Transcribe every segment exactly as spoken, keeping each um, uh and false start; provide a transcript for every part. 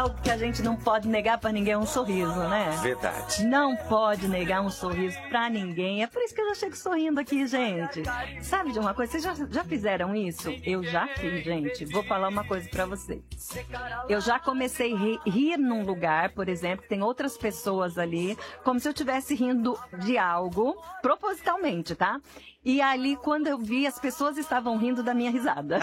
algo que a gente não pode negar pra ninguém, é um sorriso, né? Verdade. Não pode negar um sorriso pra ninguém. É por isso que eu já chego sorrindo aqui, gente. Sabe de uma coisa? Vocês já, já fizeram isso? Eu já fiz, gente. Vou falar uma coisa pra vocês. Eu já comecei a rir, rir num lugar, por exemplo, que tem outras pessoas ali, como se eu estivesse rindo de algo, propositalmente, tá? E ali, quando eu vi, as pessoas estavam rindo da minha risada.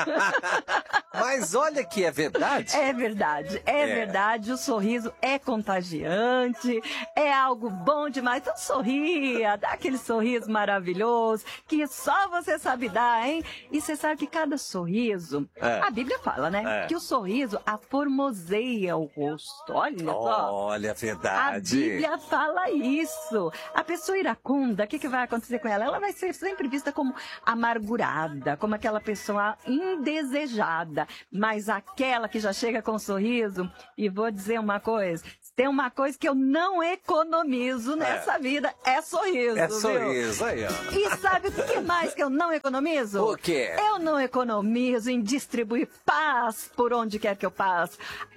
Mas olha que é verdade. É verdade, é, é verdade. O sorriso é contagiante, é algo bom demais. Então sorria, dá aquele sorriso maravilhoso que só você sabe dar, hein? E você sabe que cada sorriso, é. a Bíblia fala, né? É. Que o sorriso aformoseia o rosto. Olha só. Olha, verdade. A Bíblia fala isso. A pessoa iracunda, o que, que vai acontecer com ela? Ela vai ser sempre vista como amargurada, como aquela pessoa indesejada, mas aquela que já chega com um sorriso. E vou dizer uma coisa, tem uma coisa que eu não economizo nessa é. vida, é sorriso, É viu? sorriso, aí, ó. E sabe o que mais que eu não economizo? O quê? Eu não economizo em distribuir paz por onde quer que eu passe.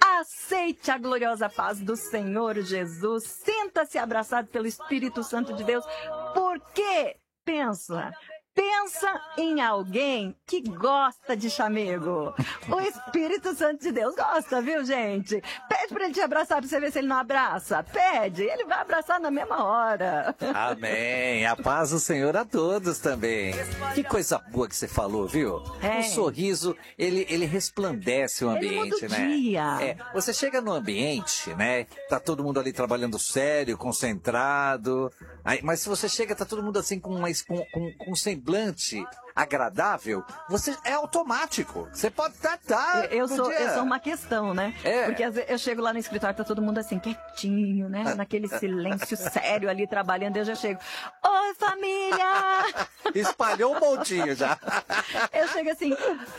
Aceite a gloriosa paz do Senhor Jesus, sinta-se abraçado pelo Espírito Santo de Deus, porque pensa, pensa em alguém que gosta de chamego. O Espírito Santo de Deus gosta, viu, gente? Pede pra ele te abraçar pra você ver se ele não abraça. Pede, ele vai abraçar na mesma hora. Amém. A paz do Senhor a todos também. Que coisa boa que você falou, viu? É. O sorriso, ele, ele resplandece o ambiente, ele muda o né? dia. É. Você chega no ambiente, né? Tá todo mundo ali trabalhando sério, concentrado. Aí, mas se você chega, tá todo mundo assim com, uma, com, com, com um semblante agradável, você é automático. Você pode estar. Tá, eu, sou, eu sou uma questão, né? É. Porque às vezes eu chego lá no escritório, tá todo mundo assim, quietinho, né? Naquele silêncio sério ali trabalhando, eu já chego. Oi, família! Espalhou um montinho já. Eu chego assim,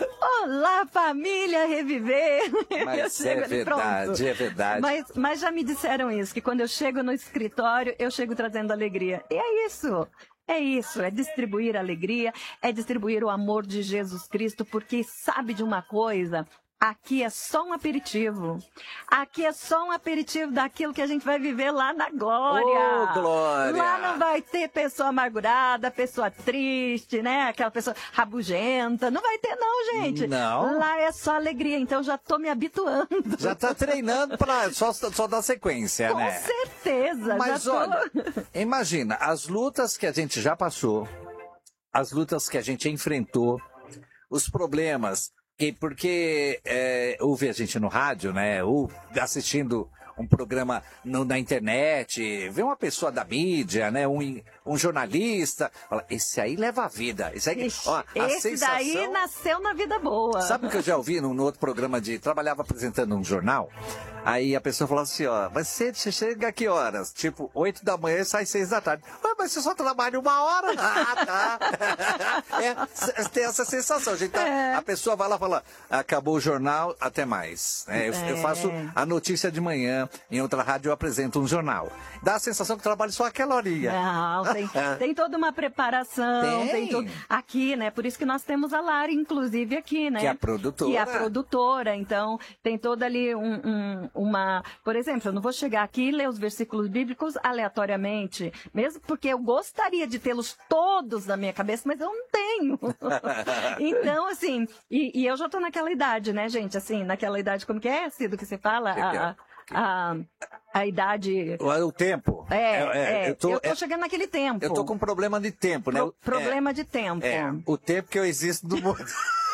olá, família, reviver. Mas é ali, verdade, pronto. é verdade. Mas, mas já me disseram isso, que quando eu chego no escritório, eu chego trazendo alegria. E é isso. É isso, é distribuir alegria, é distribuir o amor de Jesus Cristo, porque sabe de uma coisa? Aqui é só um aperitivo. Aqui é só um aperitivo daquilo que a gente vai viver lá na glória. Oh, glória! Lá não vai ter pessoa amargurada, pessoa triste, né? Aquela pessoa rabugenta. Não vai ter não, gente. Não. Lá é só alegria, então eu já tô me habituando. Já tá treinando para só, só dar sequência, Com né? Com certeza. Mas já tô... olha, imagina, as lutas que a gente já passou, as lutas que a gente enfrentou, os problemas... Porque é, ouve a gente no rádio, né? Ou assistindo um programa no, na internet, vê uma pessoa da mídia, né? Um, um jornalista, fala, esse aí leva a vida. Esse, aí, Ixi, ó, a esse sensação... daí nasceu na vida boa. Sabe o que eu já ouvi no, no outro programa de... Trabalhava apresentando um jornal, aí a pessoa falou assim, ó, mas você, você chega a que horas? Tipo, oito da manhã e sai seis da tarde. Ah, mas você só trabalha uma hora? Ah, tá. É, tem essa sensação. A, gente tá, é. a pessoa vai lá e fala, acabou o jornal, até mais. É, eu, é. eu faço a notícia de manhã, em outra rádio eu apresento um jornal. Dá a sensação que eu trabalho só aquela horinha. Não, tem, tem toda uma preparação. Tem. tem todo... Aqui, né? Por isso que nós temos a Lari, inclusive, aqui, né? Que é a produtora. Que é a produtora. Então, tem toda ali um, um, uma... Por exemplo, eu não vou chegar aqui e ler os versículos bíblicos aleatoriamente, mesmo porque eu gostaria de tê-los todos na minha cabeça, mas eu não tenho. Então, assim, e, e eu já tô naquela idade, né, gente? Assim, naquela idade, como que é, Cido, que você fala? Que a, que é? a, a idade... O, o tempo. É, é, é, eu tô, eu tô é, chegando naquele tempo. Eu tô com problema de tempo, né? Pro, problema é, de tempo. É, o tempo que eu existo no mundo.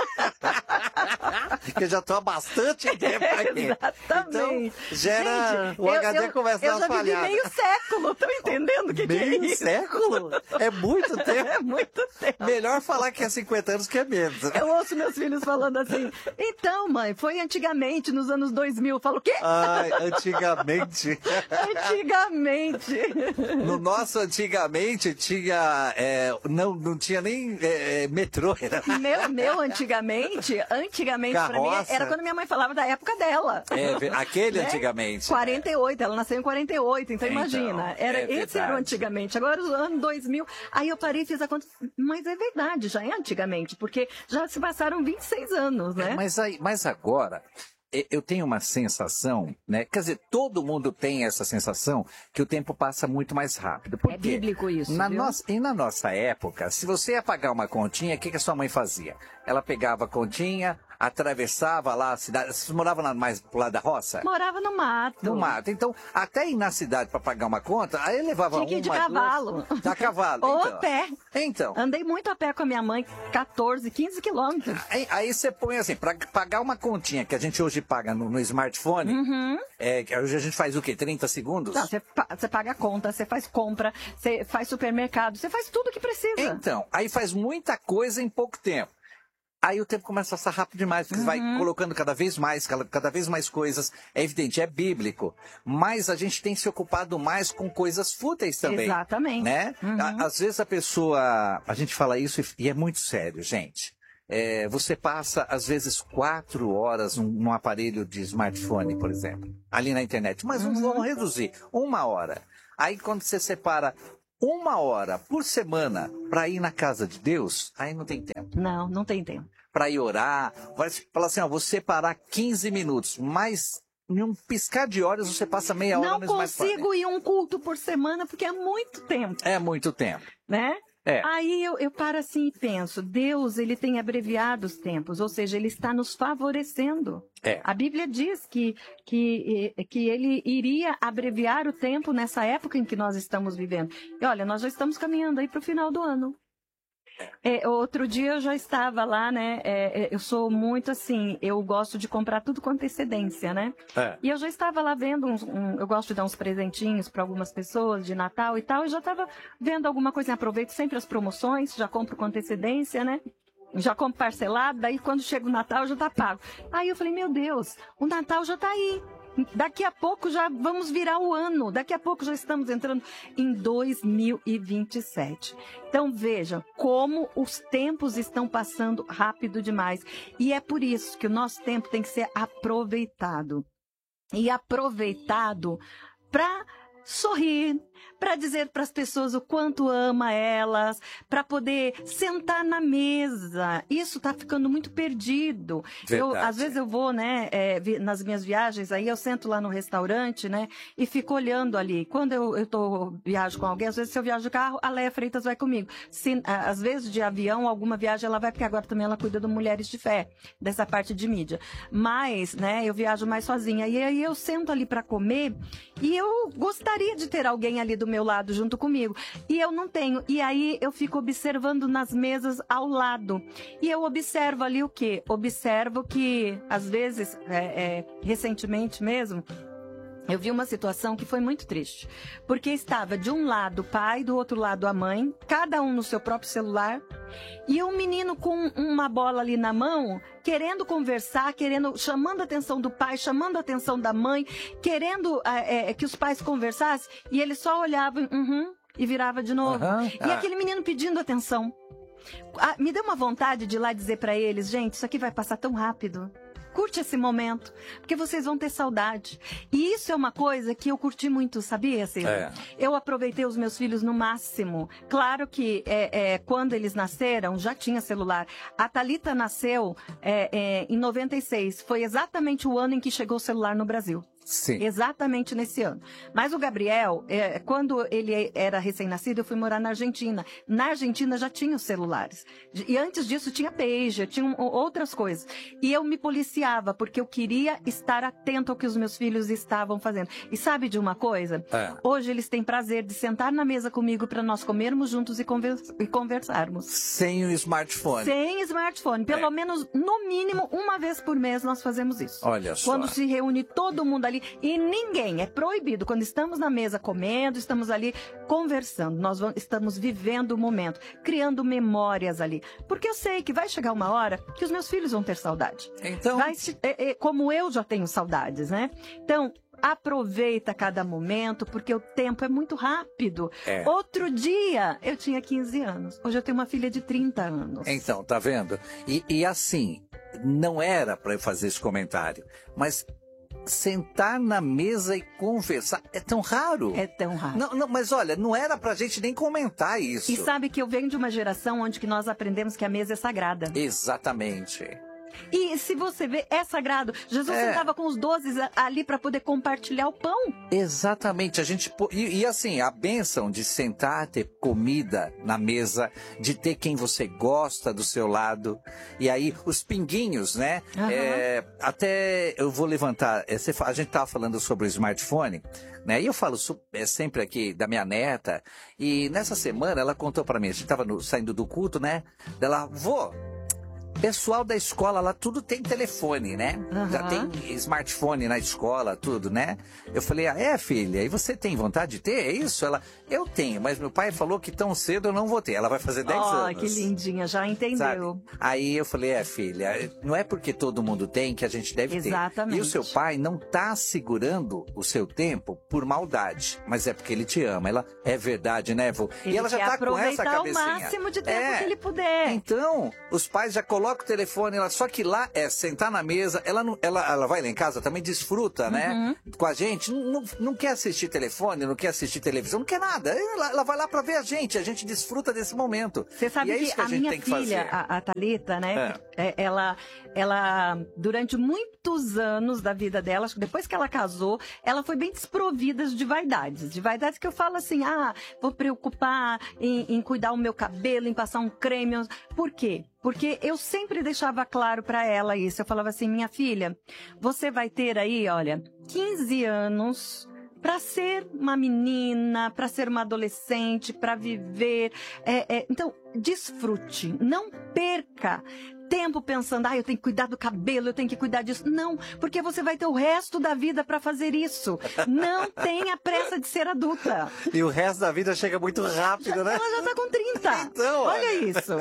Que eu já tô há bastante tempo aqui. Exatamente. Então, gera... Gente, o H D eu, eu, começa eu a dar uma falhada. Eu já vivi meio século, estão entendendo o que, que é isso? Meio século? É muito tempo. É muito tempo. Melhor falar que é cinquenta anos que é menos. Eu ouço meus filhos falando assim, então, mãe, foi antigamente, nos anos dois mil. Eu falo, o quê? Ai, antigamente. Antigamente. No nosso antigamente tinha, é, não, não tinha nem é, metrô. Era... Meu, meu antigamente, antigamente pra mim, era quando minha mãe falava da época dela. É, aquele né? antigamente. quarenta e oito, ela nasceu em quarenta e oito, então, então imagina. Era, é esse era o antigamente. Agora, o ano dois mil, aí eu parei e fiz a conta, mas é verdade, já é antigamente, porque já se passaram vinte e seis anos, né? É, mas, aí, mas agora... e- eu tenho uma sensação, né? Quer dizer, todo mundo tem essa sensação que o tempo passa muito mais rápido. Por É quê? bíblico isso, Na viu? nossa, e na nossa época, se você ia pagar uma continha, o que, que a sua mãe fazia? Ela pegava a continha, atravessava lá a cidade. Vocês moravam lá mais pro lado da roça? Morava no mato. No mato. Então, até ir na cidade para pagar uma conta, aí levava Tinha que ir de uma, cavalo. duas... A cavalo. Ou então. a pé. Então. Andei muito a pé com a minha mãe, catorze, quinze quilômetros. Aí, aí você põe assim, para pagar uma continha que a gente hoje paga no, no smartphone, Uhum. é, que hoje a gente faz o quê? trinta segundos? Não, você, pa- você paga a conta, você faz compra, você faz supermercado, você faz tudo que precisa. Então, aí faz muita coisa em pouco tempo. Aí o tempo começa a passar rápido demais, porque você vai colocando cada vez mais, cada, cada vez mais coisas. É evidente, é bíblico. Mas a gente tem se ocupado mais com coisas fúteis também. Exatamente. Né? Uhum. A- Às vezes a pessoa... A gente fala isso e, e é muito sério, gente. É, você passa, às vezes, quatro horas num, num aparelho de smartphone, por exemplo. Ali na internet. Mas vamos, vamos reduzir. Uma hora. Aí quando você separa uma hora por semana para ir na casa de Deus, aí não tem tempo. Não, não tem tempo. Para ir orar, vai falar assim, ó, vou separar quinze minutos, mas em um piscar de olhos você passa meia hora Não no smartphone. consigo ir um culto por semana porque é muito tempo, É muito tempo. né? É. Aí eu, eu paro assim e penso, Deus, ele tem abreviado os tempos, ou seja, ele está nos favorecendo. É. A Bíblia diz que, que, que ele iria abreviar o tempo nessa época em que nós estamos vivendo. E olha, nós já estamos caminhando aí para o final do ano. É, outro dia eu já estava lá, né? é, é, eu sou muito assim, eu gosto de comprar tudo com antecedência, né? É. E eu já estava lá vendo, uns, um, eu gosto de dar uns presentinhos para algumas pessoas de Natal e tal, e já estava vendo alguma coisa, aproveito sempre as promoções, já compro com antecedência, né? Já compro parcelado, daí quando chega o Natal já tá pago. Aí eu falei, meu Deus, o Natal já tá aí. Daqui a pouco já vamos virar o ano. Daqui a pouco já estamos entrando em dois mil e vinte e sete. Então vejam como os tempos estão passando rápido demais. E é por isso que o nosso tempo tem que ser aproveitado. E aproveitado para sorrir, para dizer para as pessoas o quanto ama elas, para poder sentar na mesa. Isso está ficando muito perdido. Eu, Verdade. às vezes eu vou, né, é, vi- nas minhas viagens, aí eu sento lá no restaurante, né, e fico olhando ali. Quando eu, eu tô, viajo com alguém, às vezes se eu viajo de carro, a Leia Freitas vai comigo. Se, a- às vezes de avião, alguma viagem ela vai, porque agora também ela cuida do Mulheres de Fé, dessa parte de mídia. Mas, né, eu viajo mais sozinha. E aí eu sento ali para comer e eu gostaria de ter alguém ali do meu lado junto comigo. E eu não tenho. E aí eu fico observando nas mesas ao lado. E eu observo ali o quê? Observo que, às vezes, é, é, recentemente mesmo, eu vi uma situação que foi muito triste. Porque estava de um lado o pai, do outro lado a mãe, cada um no seu próprio celular, e um menino com uma bola ali na mão, querendo conversar, querendo, chamando a atenção do pai, chamando a atenção da mãe, querendo é, é, que os pais conversassem, e ele só olhava uhum, e virava de novo. Aham, E ah. aquele menino pedindo atenção. Ah, me deu uma vontade de ir lá dizer para eles, gente, isso aqui vai passar tão rápido. Curte esse momento, porque vocês vão ter saudade. E isso é uma coisa que eu curti muito, sabia, Ciro? É. Eu aproveitei os meus filhos no máximo. Claro que é, é, quando eles nasceram, já tinha celular. A Thalita nasceu é, é, em noventa e seis. Foi exatamente o ano em que chegou o celular no Brasil. Sim. Exatamente nesse ano. Mas o Gabriel, é, quando ele era recém-nascido, eu fui morar na Argentina. Na Argentina já tinha os celulares. E antes disso tinha pager, tinha um, outras coisas. E eu me policiava, porque eu queria estar atento ao que os meus filhos estavam fazendo. E sabe de uma coisa? É. Hoje eles têm prazer de sentar na mesa comigo para nós comermos juntos e, convers- e conversarmos. Sem o smartphone. Sem smartphone. Pelo É. menos, no mínimo, uma vez por mês nós fazemos isso. Olha só. Quando se reúne todo mundo ali, e ninguém, é proibido, quando estamos na mesa comendo, estamos ali conversando, nós vamos, estamos vivendo o momento, criando memórias ali, porque eu sei que vai chegar uma hora que os meus filhos vão ter saudade, Então, vai, se- é, é, como eu já tenho saudades, né? Então, aproveita cada momento, porque o tempo é muito rápido. É. Outro dia, eu tinha quinze anos, hoje eu tenho uma filha de trinta anos. então, tá vendo? E, e assim, não era para eu fazer esse comentário, mas sentar na mesa e conversar é tão raro. É tão raro. Não, não, mas olha, não era pra gente nem comentar isso. E sabe que eu venho de uma geração onde que nós aprendemos que a mesa é sagrada. Exatamente. E se você vê, é sagrado. Jesus É. sentava com os doze ali para poder compartilhar o pão. Exatamente, a gente po- e, e assim, a bênção de sentar, ter comida na mesa, de ter quem você gosta do seu lado, e aí os pinguinhos, né? Aham. É, até eu vou levantar, é, você fa- a gente tava falando sobre o smartphone, né? E eu falo su- é, sempre aqui da minha neta, e nessa semana ela contou pra mim, a gente tava no- saindo do culto, né? Ela, vô, pessoal da escola lá, tudo tem telefone, né? Já Aham. tem smartphone na escola, tudo, né? Eu falei, ah, é, filha? E você tem vontade de ter? É isso? Ela, eu tenho, mas meu pai falou que tão cedo eu não vou ter. Ela vai fazer dez Ó, anos. que lindinha, já Sabe? entendeu. Aí eu falei, é, filha, não é porque todo mundo tem que a gente deve ter. Exatamente. E o seu pai não tá segurando o seu tempo por maldade, mas é porque ele te ama. Ela, é verdade, né, vô? Ele e ela já quer tá com essa aproveitar o cabecinha. máximo de tempo É. que ele puder. Então, os pais já colocam o telefone, ela, só que lá é sentar na mesa, ela, não, ela, ela vai lá em casa, também desfruta, né? Uhum. Com a gente, não, não, não quer assistir telefone, não quer assistir televisão, não quer nada. Ela, ela vai lá pra ver a gente, a gente desfruta desse momento. Você sabe e é que, isso que a, a gente minha tem que filha, fazer. a, a Thalita, né? é, ela, ela, durante muitos anos da vida dela, acho que depois que ela casou, ela foi bem desprovida de vaidades. De vaidades que eu falo assim, ah, vou preocupar em, em cuidar o meu cabelo, em passar um creme. Por quê? Porque eu sempre deixava claro pra ela isso. Eu falava assim, minha filha, você vai ter aí, olha, quinze anos para ser uma menina, para ser uma adolescente, para viver. É, é, então, desfrute, não perca tempo pensando, ah, eu tenho que cuidar do cabelo, eu tenho que cuidar disso. Não, porque você vai ter o resto da vida para fazer isso. Não tenha pressa de ser adulta. E o resto da vida chega muito rápido, né? Ela já tá com trinta. Então, olha olha. isso.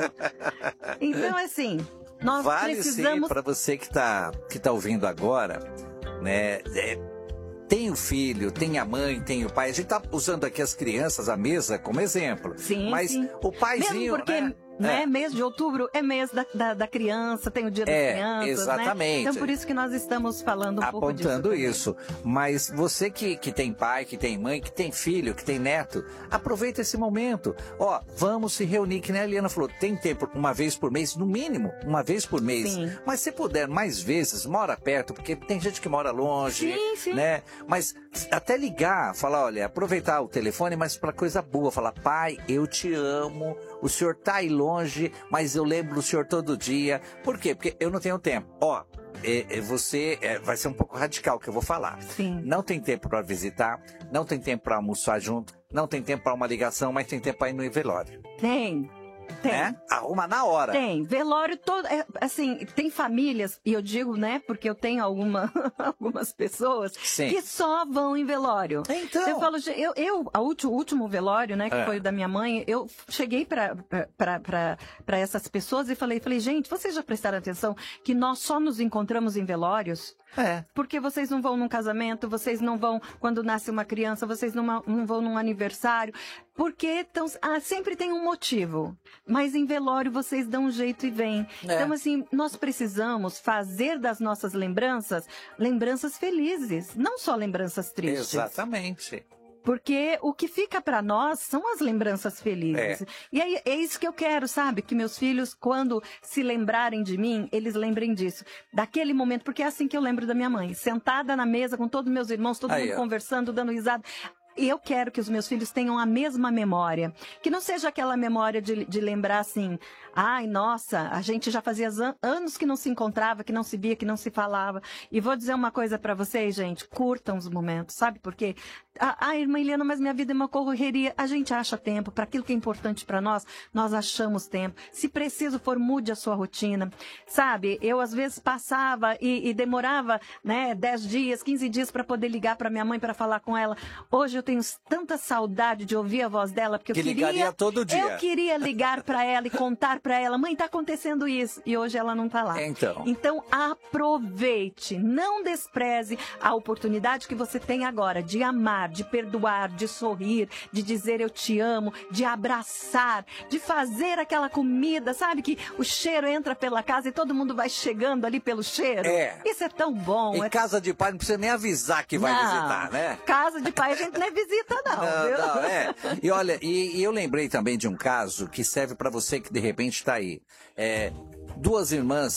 Então, assim, nós Vale precisamos... sim, para você que tá, que tá ouvindo agora, né? É, tem o filho, tem a mãe, tem o pai. A gente tá usando aqui as crianças, a mesa, como exemplo. Sim, mas sim. o paizinho, Mesmo porque, né? né, É. mês de outubro é mês da, da, da criança, tem o dia das É, crianças, exatamente. né? Então, por isso que nós estamos falando um pouco disso. Apontando também. isso. Mas você que, que tem pai, que tem mãe, que tem filho, que tem neto, aproveita esse momento. Ó, vamos se reunir, que nem a Eliana falou, tem tempo uma vez por mês, no mínimo, uma vez por mês. Sim. Mas se puder mais vezes, mora perto, porque tem gente que mora longe, Sim, sim. né? Mas até ligar, falar, olha, aproveitar o telefone, mas para coisa boa, falar, pai, eu te amo, o senhor tá aí longe, mas eu lembro do senhor todo dia. Por quê? Porque eu não tenho tempo. Ó, é, é, você é, vai ser um pouco radical o que eu vou falar. Sim. Não tem tempo para visitar, não tem tempo para almoçar junto, não tem tempo para uma ligação, mas tem tempo para ir no velório. Tem, tem. Né? Arruma na hora. Tem, velório todo, é, assim, tem famílias, e eu digo, né, porque eu tenho alguma, algumas pessoas Sim. que só vão em velório. Então. Eu falo, gente, eu, eu a último, o último velório, né, que É. foi o da minha mãe, eu cheguei pra, pra, pra, pra essas pessoas e falei, falei, gente, vocês já prestaram atenção que nós só nos encontramos em velórios? É. Porque vocês não vão num casamento, vocês não vão quando nasce uma criança, vocês não, não vão num aniversário. Porque tão, ah, sempre tem um motivo. Mas em velório vocês dão um jeito e vêm. É. Então, assim, nós precisamos fazer das nossas lembranças lembranças felizes, não só lembranças tristes. Exatamente. Porque o que fica pra nós são as lembranças felizes. É. E aí é isso que eu quero, sabe? Que meus filhos, quando se lembrarem de mim, eles lembrem disso. Daquele momento, porque é assim que eu lembro da minha mãe. Sentada na mesa com todos meus irmãos, todo Aí, mundo ó. conversando, dando risada. E eu quero que os meus filhos tenham a mesma memória. Que não seja aquela memória de, de lembrar assim, ai, nossa, a gente já fazia an- anos que não se encontrava, que não se via, que não se falava. E vou dizer uma coisa pra vocês, gente, curtam os momentos, sabe por quê? Ah, ah, irmã Eliana, mas minha vida é uma correria. A gente acha tempo, para aquilo que é importante pra nós, nós achamos tempo. Se preciso for, mude a sua rotina. Sabe, eu às vezes passava e, e demorava, né, dez dias, quinze dias pra poder ligar pra minha mãe para falar com ela. Hoje eu tenho tanta saudade de ouvir a voz dela, porque eu Que queria... ligaria todo dia. Eu queria ligar pra ela e contar pra ela, mãe, tá acontecendo isso. E hoje ela não tá lá. Então. Então, aproveite, não despreze a oportunidade que você tem agora de amar, de perdoar, de sorrir, de dizer eu te amo, de abraçar, de fazer aquela comida, sabe? Que o cheiro entra pela casa e todo mundo vai chegando ali pelo cheiro. É. Isso é tão bom. Em é... casa de pai não precisa nem avisar que vai Não, visitar, né? Casa de pai a gente não é visita, não. Não, viu? não, é. E olha, e, e eu lembrei também de um caso que serve para você que de repente está aí. É, duas irmãs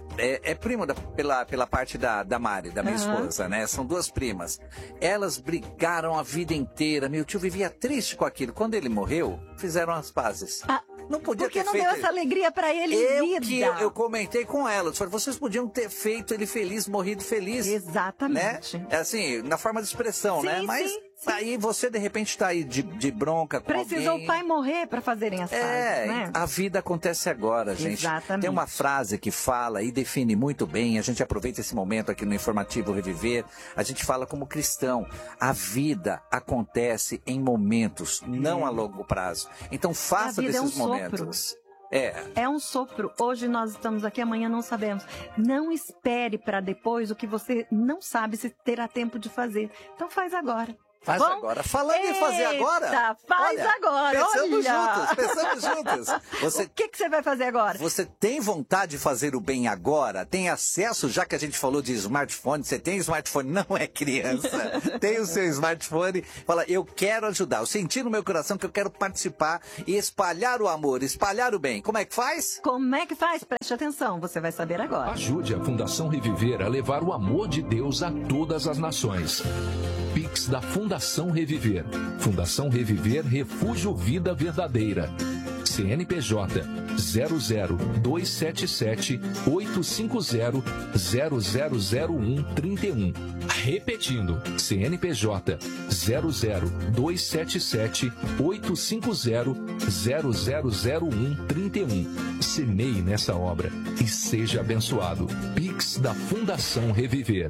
é, é prima da, pela, pela parte da, da Mari, da minha uhum. esposa, né? São duas primas. Elas brigaram a vida inteira. Meu tio vivia triste com aquilo. Quando ele morreu, fizeram as pazes. Ah. Não podia Porque ter não feito... deu essa alegria pra ele eu em vida. Que eu, eu comentei com ela. Falei, vocês podiam ter feito ele feliz, morrido feliz. Exatamente. Né? É assim, na forma de expressão, sim, né? Mas sim, sim. aí você, de repente, está aí de, de bronca com Precisou alguém. o pai morrer pra fazerem as é, pazes, né? A vida acontece agora, gente. Exatamente. Tem uma frase que fala e define muito bem. A gente aproveita esse momento aqui no Informativo Reviver. A gente fala como cristão. A vida acontece em momentos, não a longo prazo. Então faça desses é um momentos. Sopro. É. É um sopro. Hoje nós estamos aqui, amanhã não sabemos. Não espere para depois o que você não sabe se terá tempo de fazer. Então faz agora. Faz Bom, agora. Falando eita, em fazer agora. Faz olha, agora. Pensamos olha. juntos, pensamos juntos. Você, o que, que você vai fazer agora? Você tem vontade de fazer o bem agora? Tem acesso, já que a gente falou de smartphone, você tem smartphone, não é criança. Tem o seu smartphone. Fala, eu quero ajudar. Eu senti no meu coração que eu quero participar e espalhar o amor, espalhar o bem. Como é que faz? Como é que faz? Preste atenção, você vai saber agora. Ajude a Fundação Reviver a levar o amor de Deus a todas as nações. Pix da Fundação Reviver. Fundação Reviver Refúgio Vida Verdadeira. C N P J zero zero dois sete sete oito cinco zero zero zero zero um três um. Repetindo, C N P J zero zero dois sete sete oito cinco zero zero zero zero um três um. Semeie nessa obra e seja abençoado. Pix da Fundação Reviver.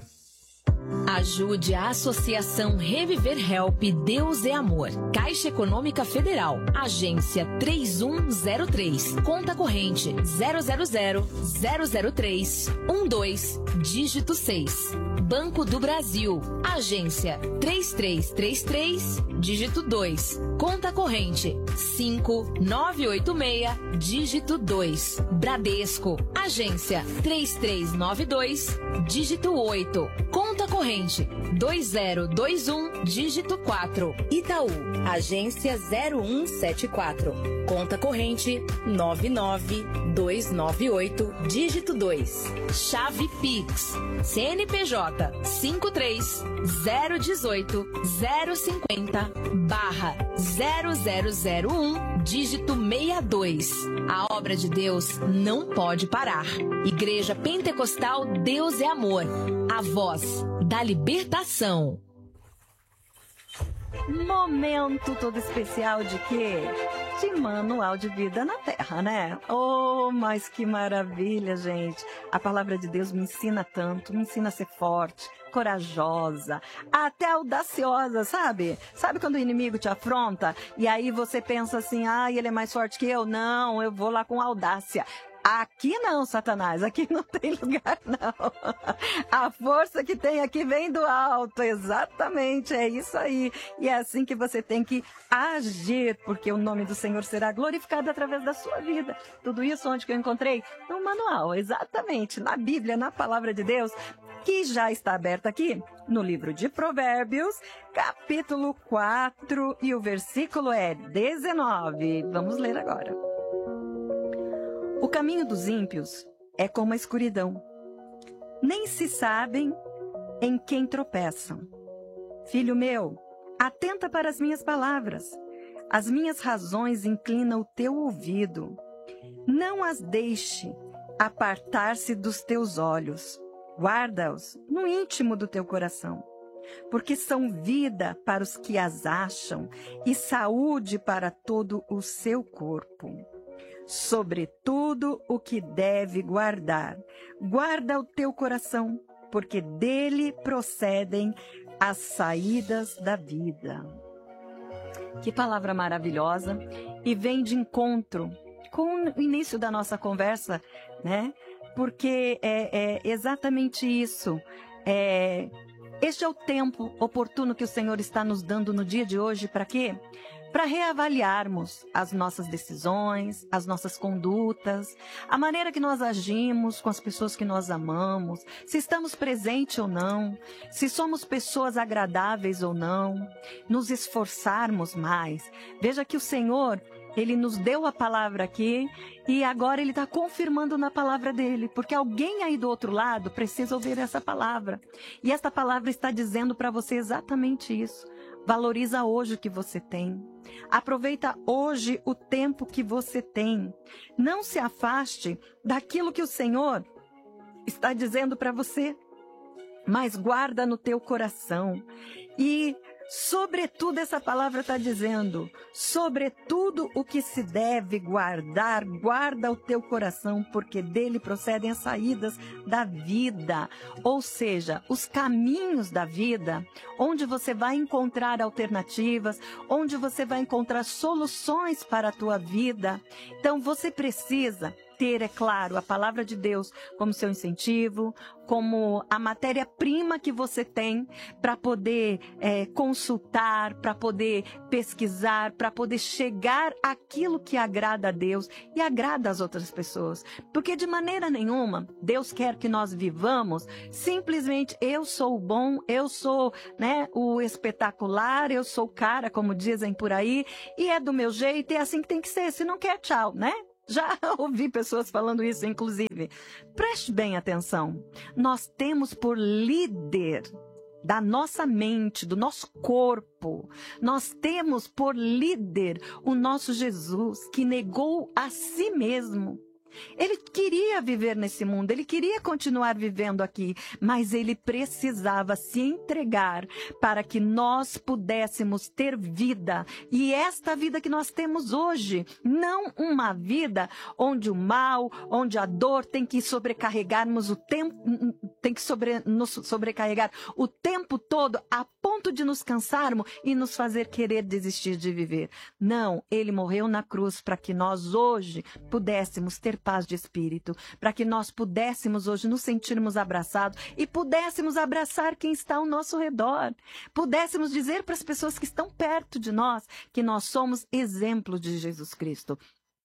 Ajude a Associação Reviver Help Deus é Amor. Caixa Econômica Federal. Agência três um zero três. Conta corrente zero zero zero zero zero três um dois. Dígito seis. Banco do Brasil. Agência três três três três. Dígito dois. Conta corrente cinco nove oito seis. Dígito dois. Bradesco. Agência três três nove dois. Dígito oito. Conta corrente dois zero dois um, dígito quatro. Itaú, agência zero um sete quatro. Conta corrente nove nove dois nove oito, dígito dois. Chave Pix, C N P J cinco três zero um oito zero cinquenta barra zero zero zero um, dígito sessenta e dois. A obra de Deus não pode parar. Igreja Pentecostal Deus é Amor. A voz da libertação. Momento todo especial de quê? De manual de vida na Terra, né? Oh, mas que maravilha, gente. A palavra de Deus me ensina tanto, me ensina a ser forte, corajosa, até audaciosa, sabe? Sabe quando o inimigo te afronta e aí você pensa assim, ah, ele é mais forte que eu? Não, eu vou lá com audácia. Aqui não, Satanás, aqui não tem lugar, não. A força que tem aqui vem do alto, exatamente, é isso aí. E é assim que você tem que agir, porque o nome do Senhor será glorificado através da sua vida. Tudo isso onde que eu encontrei? No manual, exatamente, na Bíblia, na Palavra de Deus, que já está aberta aqui no livro de Provérbios, capítulo quatro, e o versículo é dezenove. Vamos ler agora. O caminho dos ímpios é como a escuridão. Nem se sabem em quem tropeçam. Filho meu, atenta para as minhas palavras. As minhas razões inclinam o teu ouvido. Não as deixe apartar-se dos teus olhos. Guarda-os no íntimo do teu coração. Porque são vida para os que as acham e saúde para todo o seu corpo. Sobretudo o que deve guardar. Guarda o teu coração, porque dele procedem as saídas da vida. Que palavra maravilhosa! E vem de encontro com o início da nossa conversa, né? Porque é, é exatamente isso. É, este é o tempo oportuno que o Senhor está nos dando no dia de hoje. Para quê? Para reavaliarmos as nossas decisões, as nossas condutas, a maneira que nós agimos com as pessoas que nós amamos, se estamos presentes ou não, se somos pessoas agradáveis ou não, nos esforçarmos mais. Veja que o Senhor, Ele nos deu a palavra aqui e agora ele está confirmando na palavra dele, porque alguém aí do outro lado precisa ouvir essa palavra. E essa palavra está dizendo para você exatamente isso. Valoriza hoje o que você tem. Aproveita hoje o tempo que você tem. Não se afaste daquilo que o Senhor está dizendo para você, mas guarda no teu coração. E sobretudo, essa palavra está dizendo, sobretudo o que se deve guardar, guarda o teu coração, porque dele procedem as saídas da vida. Ou seja, os caminhos da vida, onde você vai encontrar alternativas, onde você vai encontrar soluções para a tua vida. Então, você precisa ter, é claro, a palavra de Deus como seu incentivo, como a matéria-prima que você tem para poder é, consultar, para poder pesquisar, para poder chegar àquilo que agrada a Deus e agrada às outras pessoas. Porque de maneira nenhuma Deus quer que nós vivamos simplesmente eu sou o bom, eu sou, né, o espetacular, eu sou o cara, como dizem por aí, e é do meu jeito, é assim que tem que ser, se não quer, tchau, né? Já ouvi pessoas falando isso, inclusive. Preste bem atenção. Nós temos por líder da nossa mente, do nosso corpo, nós temos por líder o nosso Jesus, que negou a si mesmo. Ele queria viver nesse mundo, ele queria continuar vivendo aqui, mas ele precisava se entregar para que nós pudéssemos ter vida. E esta vida que nós temos hoje, não uma vida onde o mal, onde a dor tem que sobrecarregarmos o tempo, tem que sobre, nos sobrecarregar o tempo todo a ponto de nos cansarmos e nos fazer querer desistir de viver. Não, ele morreu na cruz para que nós hoje pudéssemos ter paz de espírito, para que nós pudéssemos hoje nos sentirmos abraçados e pudéssemos abraçar quem está ao nosso redor, pudéssemos dizer para as pessoas que estão perto de nós que nós somos exemplo de Jesus Cristo.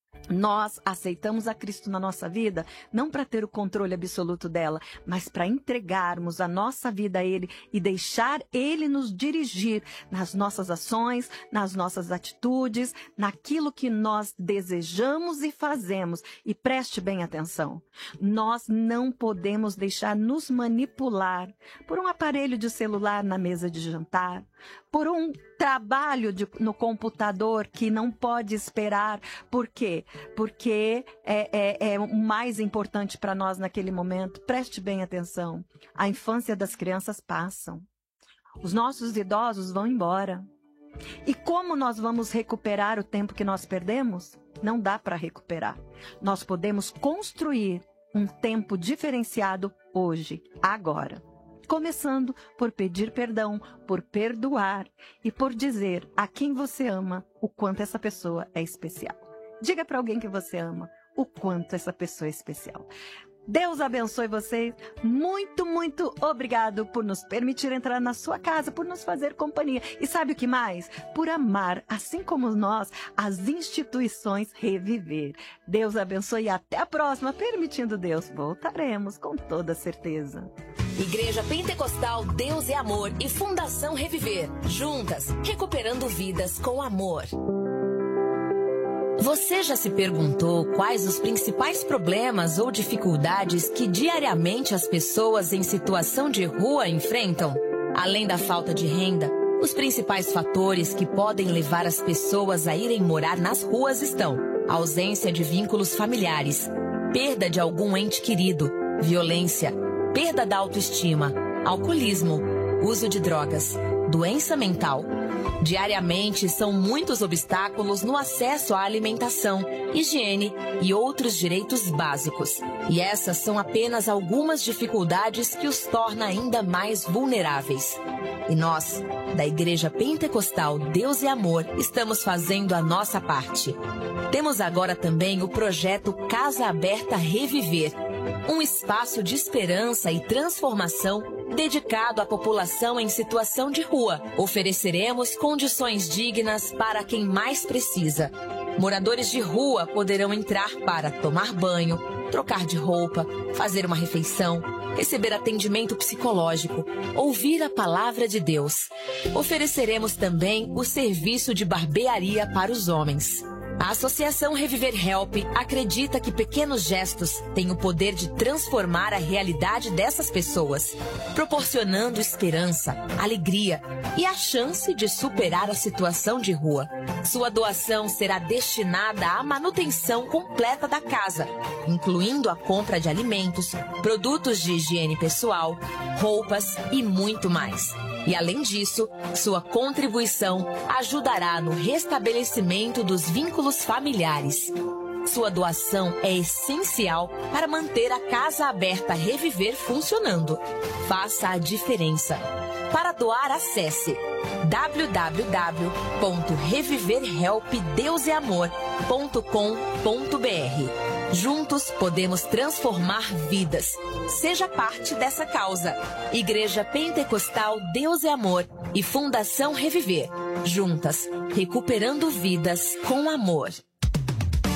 Nós aceitamos a Cristo na nossa vida, não para ter o controle absoluto dela, mas para entregarmos a nossa vida a Ele e deixar Ele nos dirigir nas nossas ações, nas nossas atitudes, naquilo que nós desejamos e fazemos. E preste bem atenção, nós não podemos deixar nos manipular por um aparelho de celular na mesa de jantar, por um trabalho de, no computador que não pode esperar. Por quê? Porque é, é, é o mais importante para nós naquele momento. Preste bem atenção. A infância das crianças passa. Os nossos idosos vão embora. E como nós vamos recuperar o tempo que nós perdemos? Não dá para recuperar. Nós podemos construir um tempo diferenciado hoje, agora. Começando por pedir perdão, por perdoar e por dizer a quem você ama o quanto essa pessoa é especial. Diga para alguém que você ama o quanto essa pessoa é especial. Deus abençoe vocês. Muito, muito obrigado por nos permitir entrar na sua casa, por nos fazer companhia. E sabe o que mais? Por amar, assim como nós, as instituições Reviver. Deus abençoe e até a próxima. Permitindo Deus, voltaremos com toda certeza. Igreja Pentecostal Deus é Amor e Fundação Reviver. Juntas, recuperando vidas com amor. Você já se perguntou quais os principais problemas ou dificuldades que diariamente as pessoas em situação de rua enfrentam? Além da falta de renda, os principais fatores que podem levar as pessoas a irem morar nas ruas estão: ausência de vínculos familiares, perda de algum ente querido, violência, perda da autoestima, alcoolismo, uso de drogas, doença mental. Diariamente, são muitos obstáculos no acesso à alimentação, higiene e outros direitos básicos. E essas são apenas algumas dificuldades que os tornam ainda mais vulneráveis. E nós, da Igreja Pentecostal Deus é Amor, estamos fazendo a nossa parte. Temos agora também o projeto Casa Aberta Reviver, um espaço de esperança e transformação dedicado à população em situação de rua. Ofereceremos condições dignas para quem mais precisa. Moradores de rua poderão entrar para tomar banho, trocar de roupa, fazer uma refeição, receber atendimento psicológico, ouvir a palavra de Deus. Ofereceremos também o serviço de barbearia para os homens. A Associação Reviver Help acredita que pequenos gestos têm o poder de transformar a realidade dessas pessoas, proporcionando esperança, alegria e a chance de superar a situação de rua. Sua doação será destinada à manutenção completa da casa, incluindo a compra de alimentos, produtos de higiene pessoal, roupas e muito mais. E, além disso, sua contribuição ajudará no restabelecimento dos vínculos familiares. Sua doação é essencial para manter a Casa Aberta Reviver funcionando. Faça a diferença. Para doar, acesse w w w ponto reviver help deus é amor ponto com ponto b r. Juntos podemos transformar vidas. Seja parte dessa causa. Igreja Pentecostal Deus é Amor e Fundação Reviver. Juntas, recuperando vidas com amor.